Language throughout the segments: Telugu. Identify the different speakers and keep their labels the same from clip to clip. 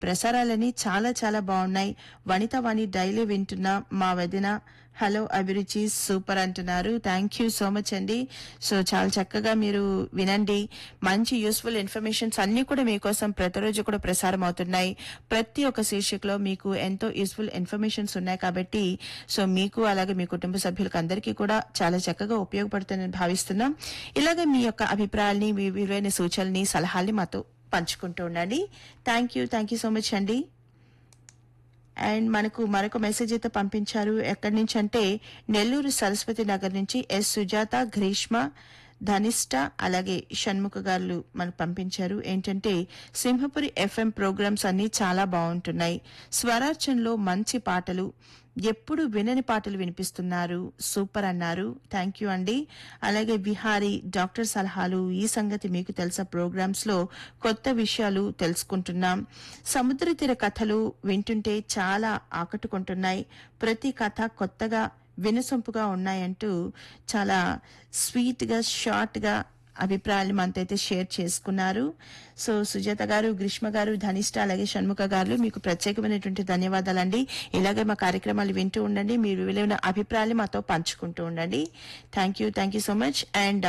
Speaker 1: ప్రసారాలని చాలా చాలా బాగున్నాయి. వనిత వాణి డైలీ వింటున్నా మా వదిన. హలో అభిరుచి సూపర్ అంటున్నారు. థ్యాంక్ యూ సో మచ్ అండి. సో చాలా చక్కగా మీరు వినండి. మంచి యూస్ఫుల్ ఇన్ఫర్మేషన్స్ అన్ని కూడా మీకోసం ప్రతిరోజు కూడా ప్రసారం అవుతున్నాయి. ప్రతి ఒక్క శీర్షికలో మీకు ఎంతో యూస్ఫుల్ ఇన్ఫర్మేషన్స్ ఉన్నాయి కాబట్టి సో మీకు అలాగే మీ కుటుంబ సభ్యులకు అందరికీ కూడా చాలా చక్కగా ఉపయోగపడుతుందని భావిస్తున్నాం. ఇలాగే మీ యొక్క అభిప్రాయాల్ని మీ విలువైన సూచనల్ని సలహాల్ని మాతో పంచుకుంటూ ఉండండి. థ్యాంక్ యూ సో మచ్ అండి. అండ్ మనకు మరొక మెసేజ్ అయితే పంపించారు. ఎక్కడి నుంచి అంటే నెల్లూరు సరస్వతి నగర్ నుంచి ఎస్ సుజాత, గ్రీష్మ, ధనిష్ట అలాగే షణ్ముఖ గారు మనకు పంపించారు. ఏంటంటే సింహపురి ఎఫ్ఎం ప్రోగ్రామ్స్ అన్ని చాలా బాగుంటున్నాయి. స్వరార్చనలో మంచి పాటలు, ఎప్పుడు వినని పాటలు వినిపిస్తున్నారు, సూపర్ అన్నారు. థ్యాంక్ యూ అండి. అలాగే విహారీ, డాక్టర్ సలహాలు, ఈ సంగతి మీకు తెలుసా ప్రోగ్రామ్స్ లో కొత్త విషయాలు తెలుసుకుంటున్నాం. సముద్ర తీర కథలు వింటుంటే చాలా ఆకట్టుకుంటున్నాయి. ప్రతి కథ కొత్తగా వినసొంపుగా ఉన్నాయంటూ చాలా స్వీట్ గా షార్ట్ గా అభిప్రాయాలు మనతైతే షేర్ చేసుకున్నారు. సో సుజాత గారు, గ్రీష్మ గారు, ధనిష్ట అలాగే షణ్ముఖ గారు మీకు ప్రత్యేకమైనటువంటి ధన్యవాదాలండి. ఇలాగే మా కార్యక్రమాలు వింటూ ఉండండి. మీరు విలువైన అభిప్రాయాలు మాతో పంచుకుంటూ ఉండండి. Thank you so much. And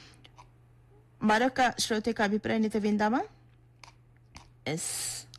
Speaker 1: మరొక శ్రోత యొక్క అభిప్రాయాన్ని అయితే విందామా? ఎస్,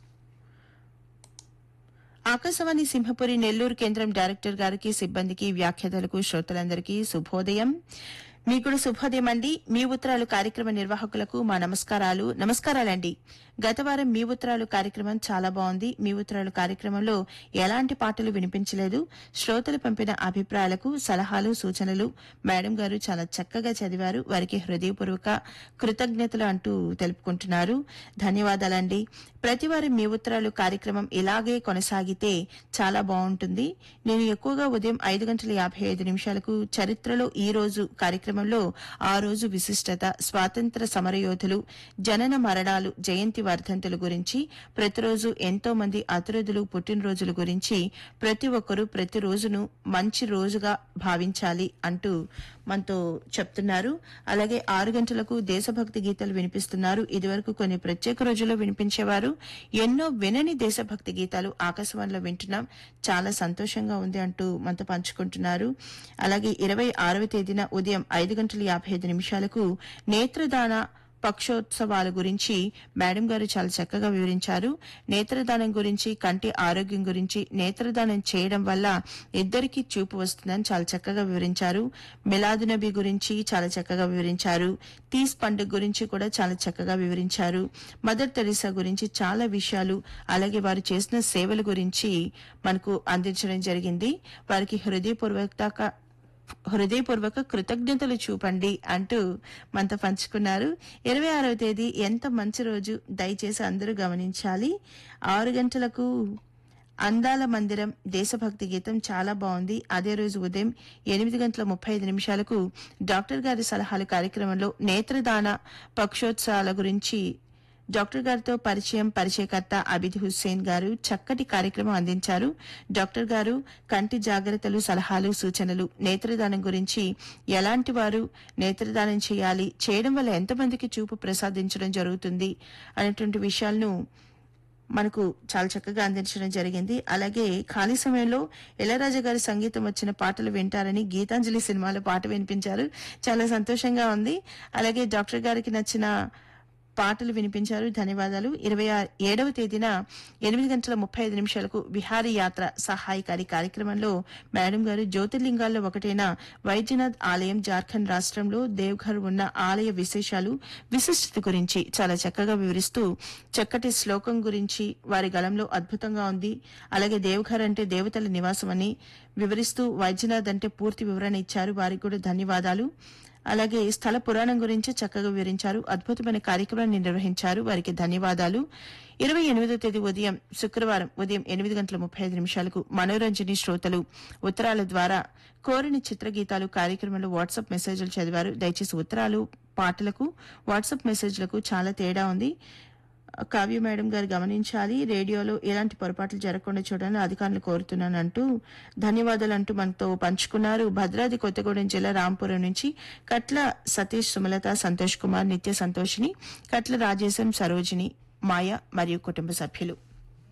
Speaker 1: ఆకాశవాణి సింహపురి నెల్లూరు కేంద్రం డైరెక్టర్ గారికి, సిబ్బందికి, వ్యాఖ్యాతలకు, శ్రోతలందరికీ శుభోదయం. మీకు కూడా శుభోదయం అండి. మీ ఉత్తరాలు కార్యక్రమ నిర్వాహకులకు మా నమస్కారాలండి. గత వారం మీ ఉత్తరాలు కార్యక్రమం చాలా బాగుంది. మీ ఉత్తరాలు కార్యక్రమంలో ఎలాంటి పాటలు వినిపించలేదు. శ్రోతలు పంపిన అభిప్రాయాలకు సలహాలు, సూచనలు మేడం గారు చాలా చక్కగా చదివారు. వారికి హృదయపూర్వక కృతజ్ఞతలు అంటూ తెలుపుకుంటున్నారు. ధన్యవాదాలండి. ప్రతివారం మీ ఉత్తరాలు కార్యక్రమం ఇలాగే కొనసాగితే చాలా బాగుంటుంది. నేను ఎక్కువగా ఉదయం 5:55 చరిత్రలో ఈ రోజు కార్యక్రమంలో ఆ రోజు విశిష్టత, స్వాతంత్ర సమరయోధులు, జనన మరణాలు, జయంతి వర్ధంతుల గురించి, ప్రతిరోజు ఎంతో మంది అతిథులు పుట్టినరోజుల గురించి ప్రతి ఒక్కరూ ప్రతి రోజును మంచి రోజుగా భావించాలి అంటూ మనతో చెప్తున్నారు. అలాగే 6 గంటలకు దేశభక్తి గీతాలు వినిపిస్తున్నారు. ఇదివరకు కొన్ని ప్రత్యేక రోజుల్లో వినిపించేవారు. ఎన్నో వినని దేశభక్తి గీతాలు ఆకాశవాణిలో వింటున్నాం. చాలా సంతోషంగా ఉంది అంటూ మనతో పంచుకుంటున్నారు. అలాగే 26వ తేదీన ఉదయం 5:55 నేత్రదాన పక్షోత్సవాల గురించి మేడం గారు చాలా చక్కగా వివరించారు. నేత్రదానం గురించి, కంటి ఆరోగ్యం గురించి, నేత్రదానం చేయడం వల్ల ఇద్దరికీ చూపు వస్తుందని చాలా చక్కగా వివరించారు. మిలాదునబీ గురించి చాలా చక్కగా వివరించారు. తీస్ పండుగ గురించి కూడా చాలా చక్కగా వివరించారు. మదర్ తెరీసా గురించి చాలా విషయాలు, అలాగే వారు చేసిన సేవల గురించి మనకు అందించడం జరిగింది. వారికి హృదయపూర్వక కృతజ్ఞతలు చూపండి అంటూ మనతో పంచుకున్నారు. 26వ తేదీ ఎంత మంచి రోజు, దయచేసి అందరూ గమనించాలి. 6 గంటలకు అందాల మందిరం దేశభక్తి గీతం చాలా బాగుంది. అదే రోజు ఉదయం 8:35 డాక్టర్ గారి సలహాలు కార్యక్రమంలో నేత్రదాన పక్షోత్సవాల గురించి డాక్టర్ గారితో పరిచయకర్త అబిద్ హుస్సేన్ గారు చక్కటి కార్యక్రమం అందించారు. డాక్టర్ గారు కంటి జాగ్రత్తలు, సలహాలు, సూచనలు, నేత్రదానం గురించి, ఎలాంటి వారు నేత్రదానం చేయాలి, చేయడం వల్ల ఎంతమందికి చూపు ప్రసాదించడం జరుగుతుంది అనేటువంటి విషయాలను మనకు చాలా చక్కగా అందించడం జరిగింది. అలాగే ఖాళీ సమయంలో ఇళయరాజా గారి సంగీతం వచ్చిన పాటలు వింటారని గీతాంజలి సినిమాలో పాట వినిపించారు. చాలా సంతోషంగా ఉంది. అలాగే డాక్టర్ గారికి నచ్చిన పాటలు వినిపించారు. ధన్యవాదాలు. 27వ తేదీన 8:35 విహారీ యాత్ర సహాయకారి కార్యక్రమంలో మేడం గారు జ్యోతిర్లింగాల్లో ఒకటైన వైద్యనాథ్ ఆలయం జార్ఖండ్ రాష్ట్రంలో దేవ్ఘర్ ఉన్న ఆలయ విశేషాలు, విశిష్టత గురించి చాలా చక్కగా వివరిస్తూ చక్కటి శ్లోకం గురించి వారి గళంలో అద్భుతంగా ఉంది. అలాగే దేవ్ఘర్ అంటే దేవతల నివాసం అని వివరిస్తూ వైద్యనాథ్ అంటే పూర్తి వివరణ ఇచ్చారు. వారికి కూడా ధన్యవాదాలు. అలాగే స్థల పురాణం గురించి చక్కగా వివరించారు. అద్భుతమైన కార్యక్రమాన్ని నిర్వహించారు. వారికి ధన్యవాదాలు. 28వ తేదీ శుక్రవారం ఉదయం 8:35 మనోరంజని శ్రోతలు ఉత్తరాల ద్వారా కోరిన చిత్రగీతాలు కార్యక్రమంలో వాట్సాప్ మెసేజ్లు చదివారు. దయచేసి ఉత్తరాలు, పాటలకు, వాట్సాప్ మెసేజ్లకు చాలా తేడా ఉంది. కావ్య మేడం గారు గమనించాలి. రేడియోలో ఎలాంటి పొరపాట్లు జరగకుండా చూడాలని అధికారులు కోరుతున్నానంటూ ధన్యవాదాలు అంటూ మనతో పంచుకున్నారు. భద్రాద్రి కొత్తగూడెం జిల్లా రాంపురం నుంచి కట్ల సతీష్, సుమలత, సంతోష్ కుమార్, నిత్య సంతోషిని, కట్ల రాజేశం, సరోజిని, మాయ మరియు కుటుంబ సభ్యులు.